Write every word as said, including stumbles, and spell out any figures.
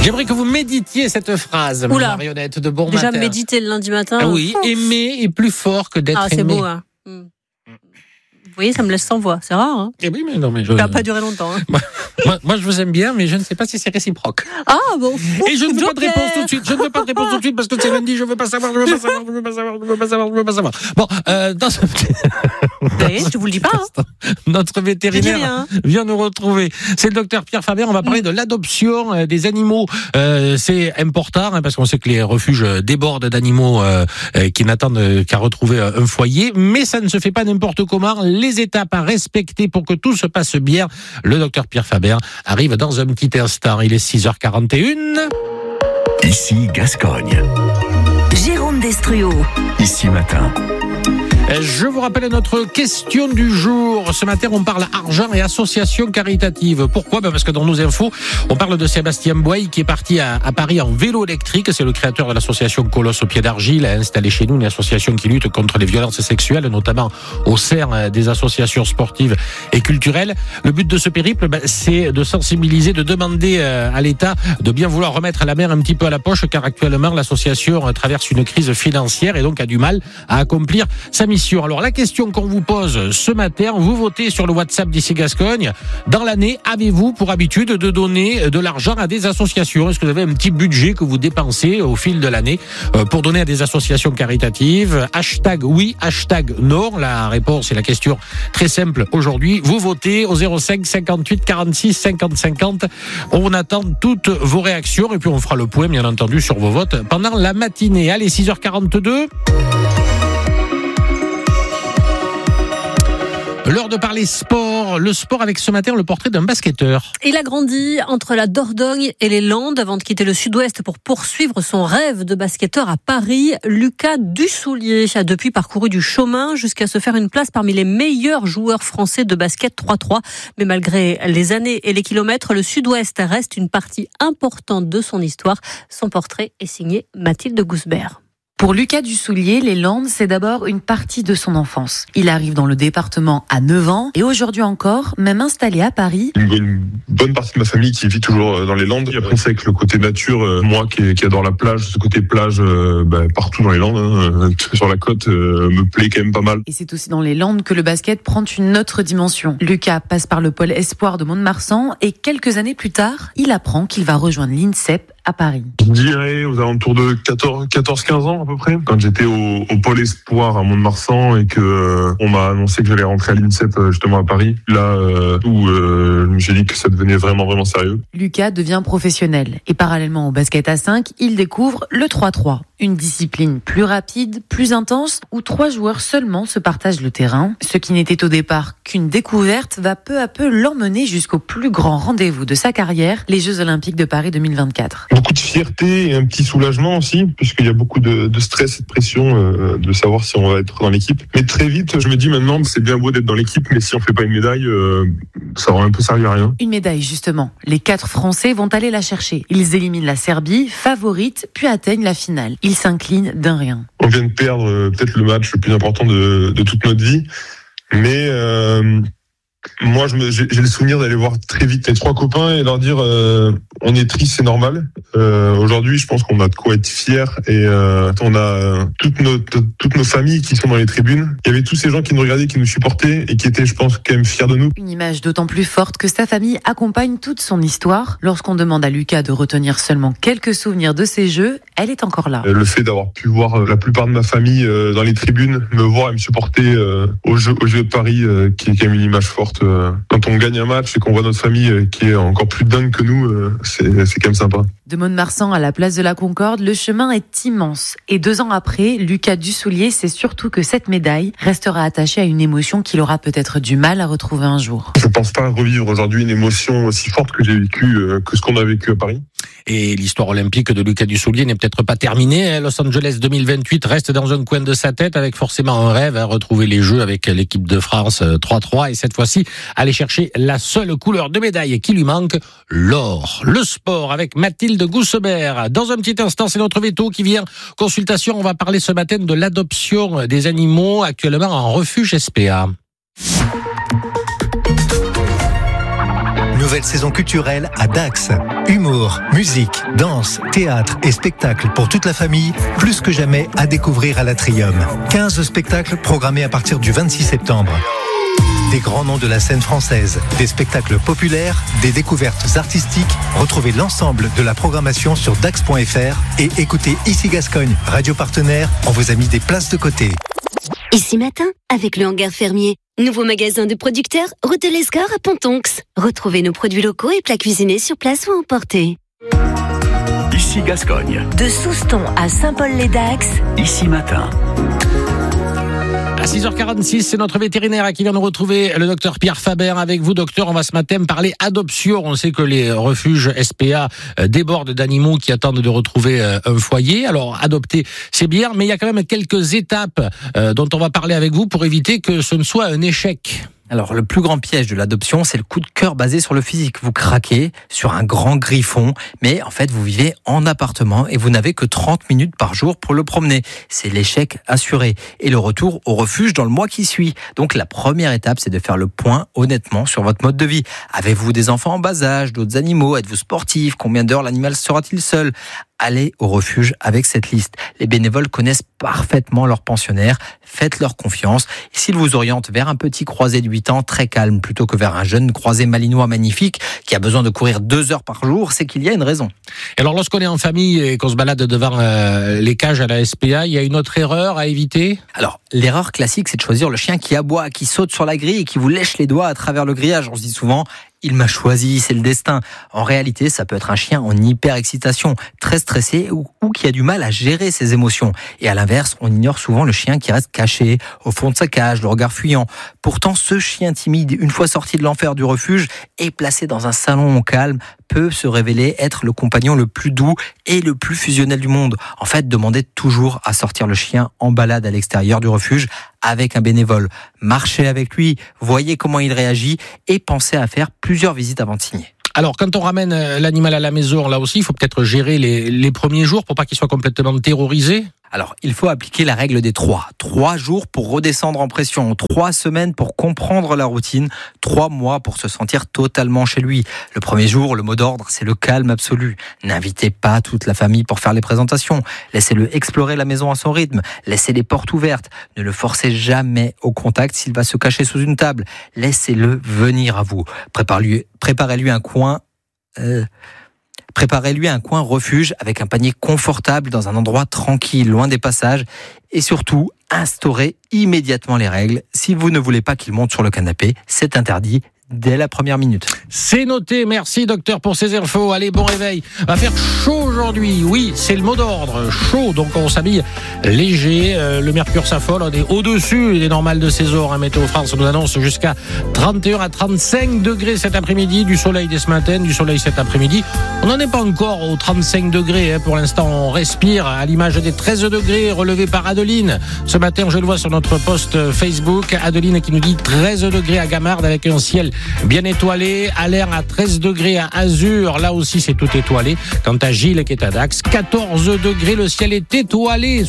J'aimerais que vous méditiez cette phrase, Oula. Marionnette de bon Déjà matin. méditer le lundi matin. Ah oui, Ouf. aimer est plus fort que d'être Ah, c'est aimé. beau, hein. Mm. Vous voyez, ça me laisse sans voix. C'est rare, hein. Eh oui, mais non, mais je... Ça va pas durer longtemps. Hein. moi, moi, je vous aime bien, mais je ne sais pas si c'est réciproque. Ah bon. Et je ne veux pas de Joker. réponse tout de suite. Je ne veux pas de réponse tout de suite parce que c'est lundi. Je veux pas savoir. Je veux pas savoir. Je veux pas savoir. Je veux pas savoir. Je veux pas savoir. Bon, euh, dans ce petit... Vous voyez, je vous le dis pas. Hein. Notre Je dis vétérinaire rien. vient nous retrouver. C'est le docteur Pierre Faber. On va parler de l'adoption euh, des animaux. Euh, c'est important hein, parce qu'on sait que les refuges débordent d'animaux euh, euh, qui n'attendent qu'à retrouver euh, un foyer. Mais ça ne se fait pas n'importe comment. Les étapes à respecter pour que tout se passe bien. Le docteur Pierre Faber arrive dans un petit instant. Il est six heures quarante et une. Ici Gascogne. Jérôme Destruo. Ici Matin. Je vous rappelle notre question du jour. Ce matin, on parle argent et associations caritatives. Pourquoi ? Ben parce que dans nos infos, on parle de Sébastien Boy qui est parti à, à Paris en vélo électrique. C'est le créateur de l'association Colosse au pied d'argile, a installé chez nous une association qui lutte contre les violences sexuelles, notamment au sein des associations sportives et culturelles. Le but de ce périple, ben, c'est de sensibiliser, de demander à l'État de bien vouloir remettre la main un petit peu à la poche, car actuellement, l'association traverse une crise financière et donc a du mal à accomplir sa mission. Alors la question qu'on vous pose ce matin, vous votez sur le WhatsApp d'Ici Gascogne. Dans l'année, avez-vous pour habitude de donner de l'argent à des associations ? Est-ce que vous avez un petit budget que vous dépensez au fil de l'année pour donner à des associations caritatives ? Hashtag oui, hashtag non. La réponse est la question très simple aujourd'hui. Vous votez au zéro cinq cinquante-huit quarante-six cinquante cinquante. On attend toutes vos réactions et puis on fera le point bien entendu sur vos votes pendant la matinée. Allez, six heures quarante-deux. L'heure de parler sport. Le sport avec ce matin le portrait d'un basketteur. Il a grandi entre la Dordogne et les Landes avant de quitter le sud-ouest pour poursuivre son rêve de basketteur à Paris. Lucas Dussoulier a depuis parcouru du chemin jusqu'à se faire une place parmi les meilleurs joueurs français de basket trois trois. Mais malgré les années et les kilomètres, le sud-ouest reste une partie importante de son histoire. Son portrait est signé Mathilde Gousbert. Pour Lucas Dussoulier, les Landes, c'est d'abord une partie de son enfance. Il arrive dans le département à neuf ans et aujourd'hui encore, même installé à Paris. Une bonne partie de ma famille qui vit toujours dans les Landes. Et après, c'est avec le côté nature, moi qui, qui adore la plage, ce côté plage bah, partout dans les Landes, hein, sur la côte, euh, me plaît quand même pas mal. Et c'est aussi dans les Landes que le basket prend une autre dimension. Lucas passe par le pôle espoir de Mont-de-Marsan et quelques années plus tard, il apprend qu'il va rejoindre l'INSEP à Paris. Je dirais aux alentours de quatorze quinze ans à peu près. Quand j'étais au, au pôle espoir à Mont-de-Marsan et que euh, on m'a annoncé que j'allais rentrer à l'INSEP justement à Paris, là euh, où euh, je me suis dit que ça devenait vraiment vraiment sérieux. Lucas devient professionnel et parallèlement au basket à cinq, il découvre le trois trois. Une discipline plus rapide, plus intense, où trois joueurs seulement se partagent le terrain. Ce qui n'était au départ qu'une découverte va peu à peu l'emmener jusqu'au plus grand rendez-vous de sa carrière, les Jeux Olympiques de Paris deux mille vingt-quatre. Beaucoup de fierté et un petit soulagement aussi, puisqu'il y a beaucoup de, de stress et de pression euh, de savoir si on va être dans l'équipe. Mais très vite, je me dis maintenant que c'est bien beau d'être dans l'équipe, mais si on fait pas une médaille, euh, ça aura un peu servi à rien. Une médaille justement. Les quatre Français vont aller la chercher. Ils éliminent la Serbie, favorite, puis atteignent la finale. Ils s'inclinent d'un rien. On vient de perdre euh, peut-être le match le plus important de, de toute notre vie, mais euh, moi, je me, j'ai, j'ai le souvenir d'aller voir très vite les trois copains et leur dire euh, on est triste, c'est normal. Euh, aujourd'hui, je pense qu'on a de quoi être fiers et euh, on a toutes nos, toutes nos familles qui sont dans les tribunes. Il y avait tous ces gens qui nous regardaient, qui nous supportaient et qui étaient, je pense, quand même fiers de nous. Une image d'autant plus forte que sa famille accompagne toute son histoire. Lorsqu'on demande à Lucas de retenir seulement quelques souvenirs de ces jeux, elle est encore là. Le fait d'avoir pu voir la plupart de ma famille euh, dans les tribunes, me voir et me supporter euh, aux Jeux, aux Jeux de Paris, euh, qui est quand même une image forte. Quand on gagne un match et qu'on voit notre famille qui est encore plus dingue que nous, c'est, c'est quand même sympa. De Mont-de-Marsan à la place de la Concorde, le chemin est immense. Et deux ans après, Lucas Dussoulier sait surtout que cette médaille restera attachée à une émotion qu'il aura peut-être du mal à retrouver un jour. Je pense pas revivre aujourd'hui une émotion aussi forte que j'ai vécue, que ce qu'on a vécu à Paris. Et l'histoire olympique de Lucas Dussoulier n'est peut-être pas terminée. Los Angeles deux mille vingt-huit reste dans un coin de sa tête avec forcément un rêve, hein, retrouver les Jeux avec l'équipe de France trois trois et cette fois-ci aller chercher la seule couleur de médaille qui lui manque, l'or. Le sport avec Mathilde Gousbert. Dans un petit instant, c'est notre veto qui vient. Consultation, on va parler ce matin de l'adoption des animaux actuellement en refuge S P A. Ne nouvelle saison culturelle à Dax. Humour, musique, danse, théâtre et spectacles pour toute la famille, plus que jamais à découvrir à l'Atrium. quinze spectacles programmés à partir du vingt-six septembre. Des grands noms de la scène française, des spectacles populaires, des découvertes artistiques. Retrouvez l'ensemble de la programmation sur dax point f r et écoutez Ici Gascogne, radio partenaire, on vous a mis des places de côté. Ici Matin, avec le Hangar Fermier. Nouveau magasin de producteurs, route de l'Escar à Pontonx. Retrouvez nos produits locaux et plats cuisinés sur place ou emportés. Ici Gascogne. De Souston à Saint-Paul-les-Dax. Ici Matin. À six heures quarante-six, c'est notre vétérinaire qui vient nous retrouver, le docteur Pierre Faber. Avec vous, docteur, on va ce matin parler adoption. On sait que les refuges S P A débordent d'animaux qui attendent de retrouver un foyer. Alors, adopter, c'est bien, mais il y a quand même quelques étapes dont on va parler avec vous pour éviter que ce ne soit un échec. Alors, le plus grand piège de l'adoption, c'est le coup de cœur basé sur le physique. Vous craquez sur un grand griffon, mais en fait, vous vivez en appartement et vous n'avez que trente minutes par jour pour le promener. C'est l'échec assuré. Et le retour au refuge dans le mois qui suit. Donc, la première étape, c'est de faire le point honnêtement sur votre mode de vie. Avez-vous des enfants en bas âge, d'autres animaux? Êtes-vous sportif? Combien d'heures l'animal sera-t-il seul? Allez au refuge avec cette liste. Les bénévoles connaissent parfaitement leurs pensionnaires. Faites-leur confiance. Et s'ils vous orientent vers un petit croisé de huit ans très calme plutôt que vers un jeune croisé malinois magnifique qui a besoin de courir deux heures par jour, c'est qu'il y a une raison. Et alors, lorsqu'on est en famille et qu'on se balade devant euh, les cages à la S P A, il y a une autre erreur à éviter? Alors, l'erreur classique, c'est de choisir le chien qui aboie, qui saute sur la grille et qui vous lèche les doigts à travers le grillage. On se dit souvent... il m'a choisi, c'est le destin. En réalité, ça peut être un chien en hyper-excitation, très stressé ou, ou qui a du mal à gérer ses émotions. Et à l'inverse, on ignore souvent le chien qui reste caché au fond de sa cage, le regard fuyant. Pourtant, ce chien timide, une fois sorti de l'enfer du refuge et placé dans un salon calme, peut se révéler être le compagnon le plus doux et le plus fusionnel du monde. En fait, demandez toujours à sortir le chien en balade à l'extérieur du refuge avec un bénévole. Marchez avec lui, voyez comment il réagit et pensez à faire plusieurs visites avant de signer. Alors, quand on ramène l'animal à la maison, là aussi, il faut peut-être gérer les, les premiers jours pour pas qu'il soit complètement terrorisé. Alors, il faut appliquer la règle des trois. Trois jours pour redescendre en pression, trois semaines pour comprendre la routine, trois mois pour se sentir totalement chez lui. Le premier jour, le mot d'ordre, c'est le calme absolu. N'invitez pas toute la famille pour faire les présentations. Laissez-le explorer la maison à son rythme. Laissez les portes ouvertes. Ne le forcez jamais au contact s'il va se cacher sous une table. Laissez-le venir à vous. Préparez-lui, préparez-lui un coin... Euh Préparez-lui un coin refuge avec un panier confortable dans un endroit tranquille, loin des passages. Et surtout, instaurez immédiatement les règles. Si vous ne voulez pas qu'il monte sur le canapé, c'est interdit dès la première minute. C'est noté. Merci, docteur, pour ces infos. Allez, bon réveil. Va faire chaud aujourd'hui. Oui, c'est le mot d'ordre. Chaud. Donc, on s'habille léger. Euh, le mercure s'affole. On est au-dessus des normales de saison. Hein. Météo France nous annonce jusqu'à trente et un à trente-cinq degrés cet après-midi. Du soleil dès ce matin, du soleil cet après-midi. On n'en est pas encore aux trente-cinq degrés. Hein. Pour l'instant, on respire à l'image des treize degrés relevés par Adeline. Ce matin, je le vois sur notre post Facebook. Adeline qui nous dit treize degrés à Gamarde avec un ciel bien étoilé. Alain à treize degrés à Azur. Là aussi, c'est tout étoilé. Quant à Gilles qui est à Dax, quatorze degrés. Le ciel est étoilé.